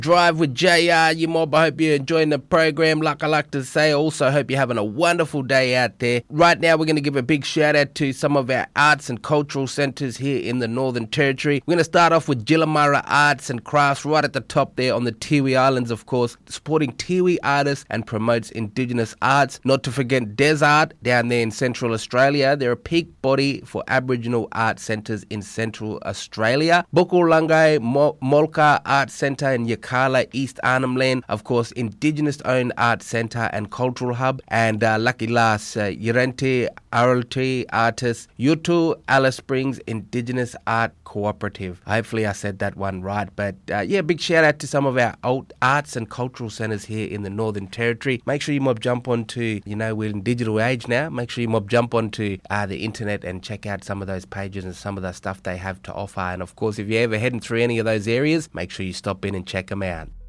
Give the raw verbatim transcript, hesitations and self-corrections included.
Drive with J R, you mob. I hope you're enjoying the program. Like I like to say, also hope you're having a wonderful day out there. Right now, we're going to give a big shout out to some of our arts and cultural centres here in the Northern Territory. We're going to start off with Jilamara Arts and Crafts right at the top there on the Tiwi Islands, of course, supporting Tiwi artists and promotes Indigenous arts. Not to forget Desart down there in Central Australia. They're a peak body for Aboriginal art centres in Central Australia. Bukulungai Mo- Molka Art Centre in Yirrkala, East Arnhem Land. Of course, Indigenous-owned art centre and cultural hub. And uh, Lucky Last, uh, Yerente Arulti artist, Yutu Alice Springs Indigenous Art Cooperative. Hopefully I said that one right. But uh, yeah, big shout out to some of our old arts and cultural centres here in the Northern Territory. Make sure you mob jump onto, you know, we're in digital age now. Make sure you mob jump onto uh, the internet and check out some of those pages and some of the stuff they have to offer. And of course, if you're ever heading through any of those areas, make sure you stop in and check them out.